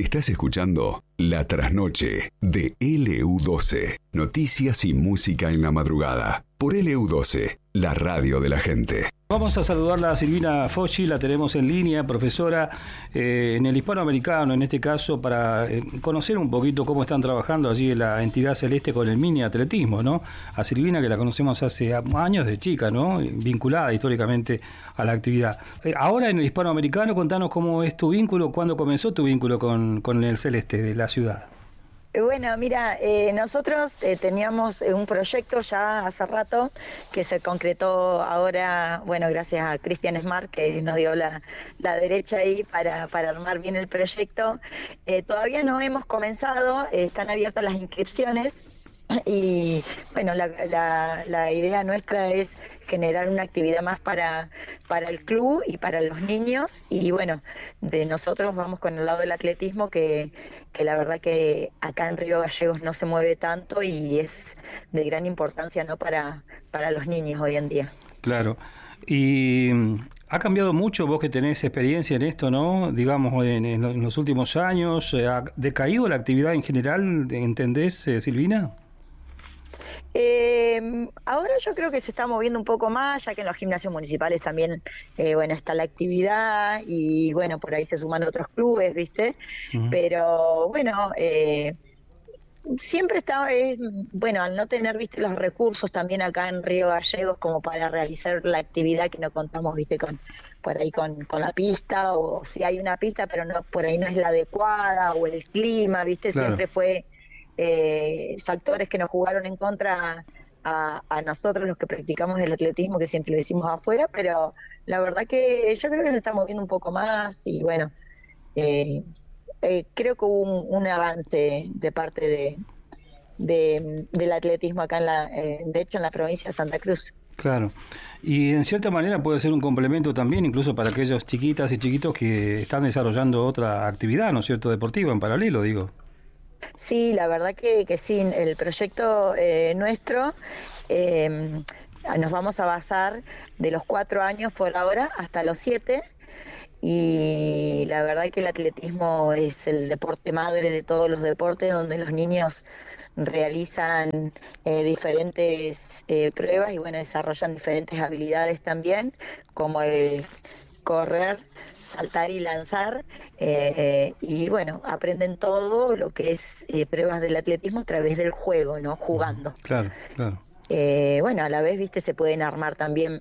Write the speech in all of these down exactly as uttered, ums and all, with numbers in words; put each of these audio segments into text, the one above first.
Estás escuchando La Trasnoche de L U doce. Noticias y música en la madrugada. Por L U doce, la radio de la gente. Vamos a saludarla a Silvina Foggi, la tenemos en línea, profesora eh, en el hispanoamericano, en este caso, para eh, conocer un poquito cómo están trabajando allí en la entidad celeste con el mini atletismo, ¿no? A Silvina, que la conocemos hace años de chica, ¿no? Vinculada históricamente a la actividad. Eh, ahora en el hispanoamericano, contanos cómo es tu vínculo, cuándo comenzó tu vínculo con, con el celeste de la ciudad. Bueno, mira, eh, nosotros eh, teníamos un proyecto ya hace rato que se concretó ahora, bueno, gracias a Cristian Smart, que nos dio la, la derecha ahí para, para armar bien el proyecto. Eh, todavía no hemos comenzado, eh, están abiertas las inscripciones. Y bueno, la, la, la idea nuestra es generar una actividad más para, para el club y para los niños, y bueno, de nosotros vamos con el lado del atletismo, que, que la verdad que acá en Río Gallegos no se mueve tanto y es de gran importancia, ¿no?, para, para los niños hoy en día. Claro, y ha cambiado mucho, vos que tenés experiencia en esto, ¿no? Digamos, en, en los últimos años, ¿ha decaído la actividad en general, entendés, eh, Silvina? Eh, ahora yo creo que se está moviendo un poco más, ya que en los gimnasios municipales también, eh, bueno, está la actividad y bueno, por ahí se suman otros clubes, ¿viste? Uh-huh. Pero bueno, eh, siempre está, eh, bueno, al no tener, viste, los recursos también acá en Río Gallegos como para realizar la actividad, que no contamos, viste, con por ahí con, con la pista, o si hay una pista, pero no, por ahí no es la adecuada, o el clima, viste, claro. Siempre fue... Eh, factores que nos jugaron en contra a, a nosotros los que practicamos el atletismo, que siempre lo decimos afuera, pero la verdad que yo creo que se está moviendo un poco más y bueno, eh, eh, creo que hubo un, un avance de parte de, de del atletismo acá en la, eh, de hecho en la provincia de Santa Cruz. Claro, y en cierta manera puede ser un complemento también incluso para aquellos chiquitas y chiquitos que están desarrollando otra actividad, ¿no es cierto?, deportiva en paralelo, digo. Sí, la verdad que, que sí, el proyecto eh, nuestro, eh, nos vamos a basar de los cuatro años por ahora hasta los siete, y la verdad que el atletismo es el deporte madre de todos los deportes, donde los niños realizan eh, diferentes eh, pruebas y bueno, desarrollan diferentes habilidades también, como el correr, saltar y lanzar, eh, eh, y bueno, aprenden todo lo que es eh, pruebas del atletismo a través del juego, ¿no? Jugando. Claro, claro. Eh, bueno, a la vez, viste, se pueden armar también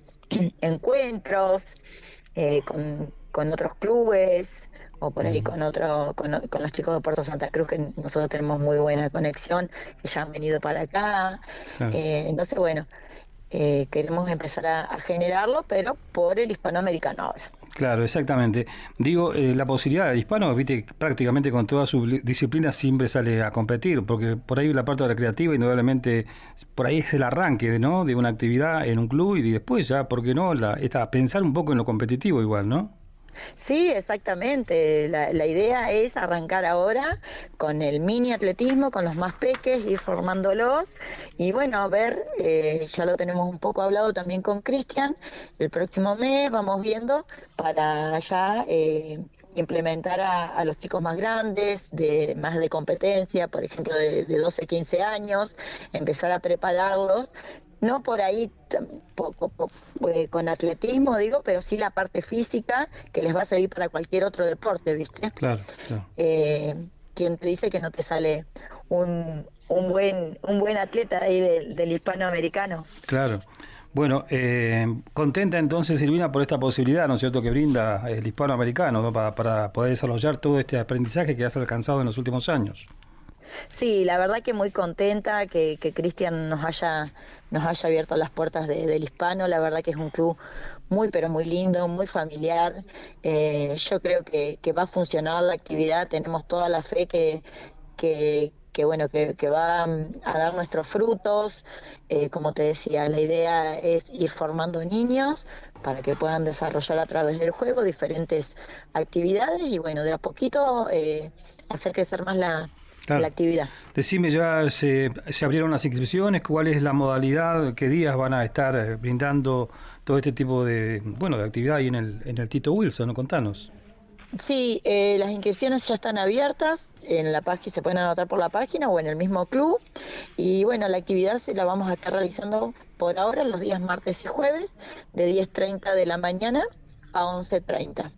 encuentros eh, con, con otros clubes, o por ahí con otro, con, con los chicos de Puerto Santa Cruz, que nosotros tenemos muy buena conexión, que ya han venido para acá. Claro. Eh, entonces, bueno, eh, queremos empezar a, a generarlo, pero por el hispanoamericano ahora. Claro, exactamente. Digo, eh, la posibilidad del hispano, viste, prácticamente con todas sus disciplinas siempre sale a competir, porque por ahí la parte recreativa, indudablemente, por ahí es el arranque, ¿no?, de una actividad en un club, y después ya, ¿por qué no?, la, esta, pensar un poco en lo competitivo igual, ¿no? Sí, exactamente. La, la idea es arrancar ahora con el mini atletismo, con los más peques, ir formándolos y bueno, ver, eh, ya lo tenemos un poco hablado también con Cristian, el próximo mes vamos viendo para ya eh, implementar a, a los chicos más grandes, de más de competencia, por ejemplo de, de doce, quince años, empezar a prepararlos. No por ahí poco, poco, eh, con atletismo, digo, pero sí la parte física que les va a servir para cualquier otro deporte, ¿viste? Claro, claro. Eh, quien te dice que no te sale un, un buen un buen atleta ahí del, del hispanoamericano. Claro. Bueno, eh, contenta entonces, Silvina, por esta posibilidad, ¿no es cierto?, que brinda el hispanoamericano, ¿no?, para, para poder desarrollar todo este aprendizaje que has alcanzado en los últimos años. Sí, la verdad que muy contenta que, que Cristian nos haya nos haya abierto las puertas de, del hispano. La verdad que es un club muy pero muy lindo, muy familiar. Eh, yo creo que, que va a funcionar la actividad, tenemos toda la fe que que, que bueno que, que va a dar nuestros frutos. Eh, como te decía, la idea es ir formando niños para que puedan desarrollar a través del juego diferentes actividades y bueno, de a poquito eh, hacer crecer más la Claro. la actividad. Decime, ya se, se abrieron las inscripciones, ¿cuál es la modalidad? ¿Qué días van a estar brindando todo este tipo de bueno de actividad ahí en el, en el Tito Wilson? ¿No? Contanos. Sí, eh, las inscripciones ya están abiertas, en la página se pueden anotar por la página o en el mismo club. Y bueno, la actividad se la vamos a estar realizando por ahora los días martes y jueves, de diez treinta de la mañana a once treinta.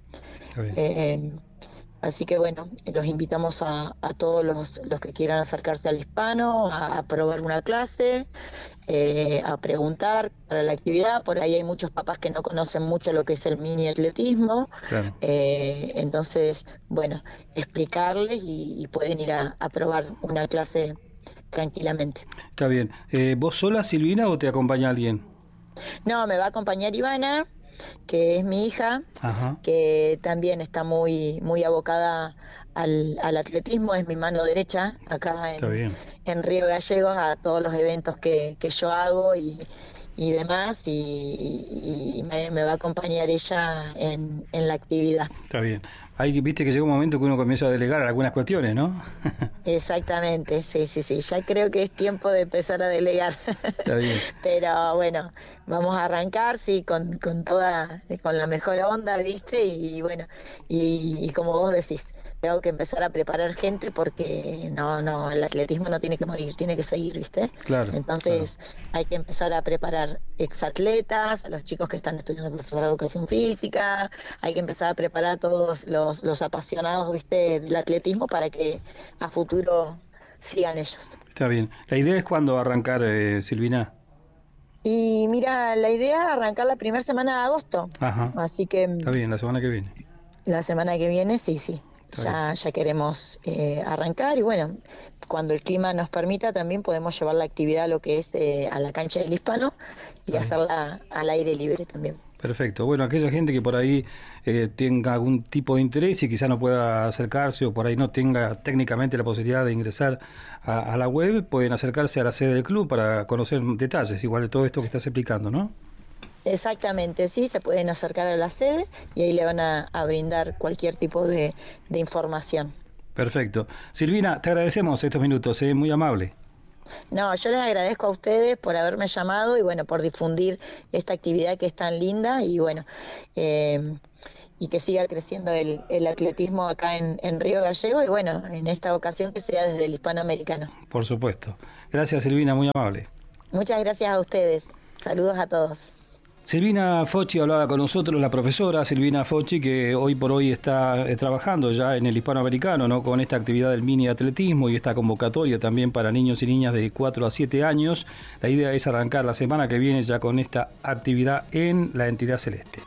Eh, así que bueno, los invitamos a, a todos los, los que quieran acercarse al hispano, a, a probar una clase, eh, a preguntar para la actividad. Por ahí hay muchos papás que no conocen mucho lo que es el mini atletismo. Claro. Eh, entonces, bueno, explicarles y, y pueden ir a, a probar una clase tranquilamente. Está bien. Eh, ¿Vos sola, Silvina, o te acompaña alguien? No, me va a acompañar Ivana, que es mi hija. Ajá. Que también está muy muy abocada al, al atletismo, es mi mano derecha acá en, en Río Gallegos, a todos los eventos que, que yo hago y, y demás, y, y, y me, me va a acompañar ella en, en la actividad. Está bien. Ahí viste que llega un momento que uno comienza a delegar algunas cuestiones, ¿no? Exactamente, sí, sí, sí. Ya creo que es tiempo de empezar a delegar. Está bien. Pero bueno, vamos a arrancar, sí, con, con toda, con la mejor onda, ¿viste? Y bueno, y, y como vos decís, tengo que empezar a preparar gente porque no, no, el atletismo no tiene que morir, tiene que seguir, ¿viste? Claro. Entonces claro. Hay que empezar a preparar exatletas, a los chicos que están estudiando profesorado de educación física, hay que empezar a preparar a todos los, los apasionados, ¿viste? Del atletismo para que a futuro sigan ellos. Está bien. ¿La idea es cuándo arrancar, eh, Silvina? Y mira, la idea es arrancar la primera semana de agosto. Ajá. Así que... Está bien, la semana que viene. La semana que viene, sí, sí. Ya, ya queremos eh, arrancar y bueno, cuando el clima nos permita también podemos llevar la actividad a lo que es eh, a la cancha del Hispano y Ahí. hacerla al aire libre también. Perfecto. Bueno, aquella gente que por ahí eh, tenga algún tipo de interés y quizá no pueda acercarse o por ahí no tenga técnicamente la posibilidad de ingresar a, a la web, pueden acercarse a la sede del club para conocer detalles igual de todo esto que estás explicando, ¿no? Exactamente, sí, se pueden acercar a la sede y ahí le van a, a brindar cualquier tipo de, de información. Perfecto. Silvina, te agradecemos estos minutos, ¿eh? Muy amable. No, yo les agradezco a ustedes por haberme llamado y bueno, por difundir esta actividad que es tan linda y bueno, eh, y que siga creciendo el, el atletismo acá en, en Río Gallegos y bueno, en esta ocasión que sea desde el hispanoamericano. Por supuesto. Gracias, Silvina, muy amable. Muchas gracias a ustedes. Saludos a todos. Silvina Focci hablaba con nosotros, la profesora Silvina Focci, que hoy por hoy está eh, trabajando ya en el hispanoamericano, ¿no? Con esta actividad del mini atletismo y esta convocatoria también para niños y niñas de cuatro a siete años. La idea es arrancar la semana que viene ya con esta actividad en la entidad celeste.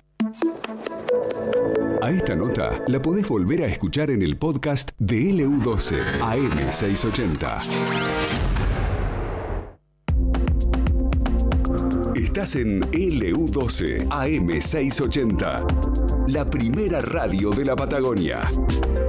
A esta nota la podés volver a escuchar en el podcast de L U doce A M seiscientos ochenta. Estás en L U doce A M seiscientos ochenta, la primera radio de la Patagonia.